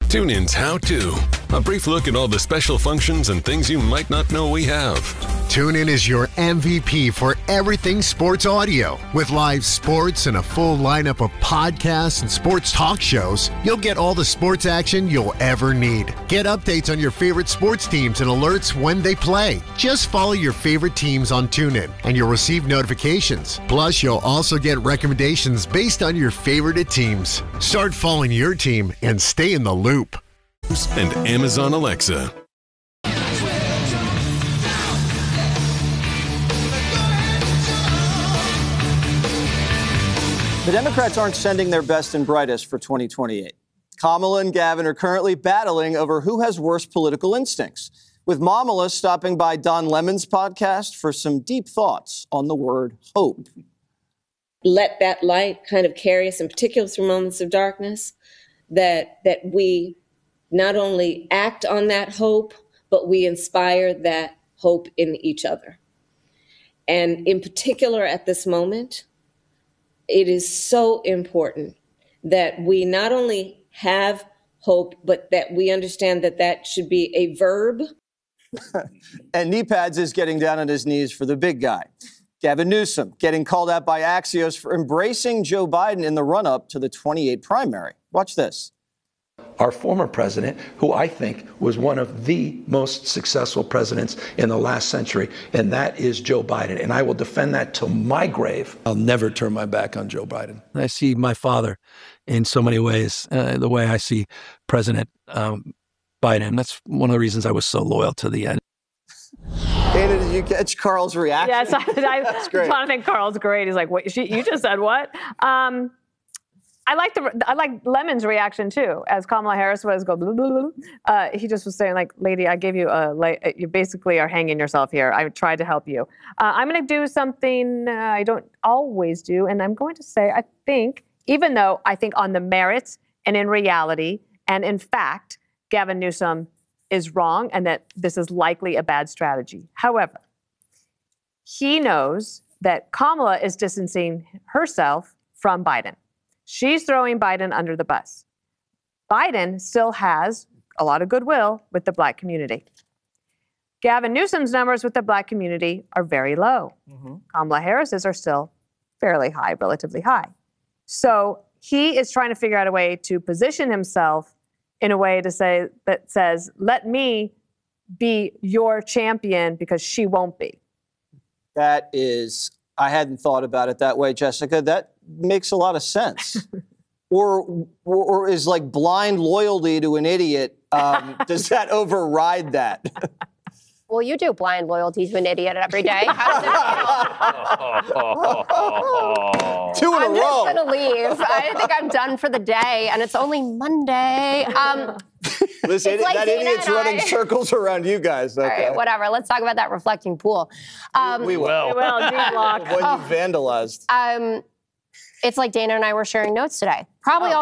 TuneIn's How To. A brief look at all the special functions and things you might not know we have. TuneIn is your MVP for everything sports audio. With live sports and a full lineup of podcasts and sports talk shows, you'll get all the sports action you'll ever need. Get updates on your favorite sports teams and alerts when they play. Just follow your favorite teams on TuneIn, and you'll receive notifications. Plus, you'll also get recommendations based on your favorite teams. Start following your team and stay in the loop. And Amazon Alexa. The Democrats aren't sending their best and brightest for 2028. Kamala and Gavin are currently battling over who has worse political instincts, with Mamala stopping by Don Lemon's podcast for some deep thoughts on the word hope. Let that light kind of carry us, in particular through moments of darkness, that we not only act on that hope, but we inspire that hope in each other. And in particular at this moment, it is so important that we not only have hope, but that we understand that that should be a verb. And knee pads is getting down on his knees for the big guy. Gavin Newsom getting called out by Axios for embracing Joe Biden in the run-up to the 28 primary. Watch this. Our former president, who I think was one of the most successful presidents in the last century, and that is Joe Biden. And I will defend that till my grave. I'll never turn my back on Joe Biden. I see my father in so many ways, the way I see President Biden. That's one of the reasons I was so loyal to the end. Dana, did you catch Carl's reaction? Yes, I Jonathan Carl's great. He's like, "What? You just said what?" I like Lemon's reaction too, as Kamala Harris was go. Blah, blah, blah. He just was saying, like, "Lady, I gave you you basically are hanging yourself here. I tried to help you. I'm going to do something I don't always do, and I'm going to say I think, even though I think on the merits and in reality and in fact, Gavin Newsom is wrong, and that this is likely a bad strategy. However, he knows that Kamala is distancing herself from Biden. She's throwing Biden under the bus. Biden still has a lot of goodwill with the Black community. Gavin Newsom's numbers with the Black community are very low. Mm-hmm. Kamala Harris's are still fairly high, relatively high. So he is trying to figure out a way to position himself in a way to say that says, let me be your champion because she won't be. That is, I hadn't thought about it that way, Jessica. That makes a lot of sense. or is like blind loyalty to an idiot, does that override that? Well, you do blind loyalty to an idiot every day. How does it feel? Two in a row. I'm just going to leave. I think I'm done for the day, and it's only Monday. Listen, like that idiot's running circles around you guys. Okay. All right, whatever. Let's talk about that reflecting pool. We will. We will. D-block. What you vandalized. It's like Dana and I were sharing notes today. Probably all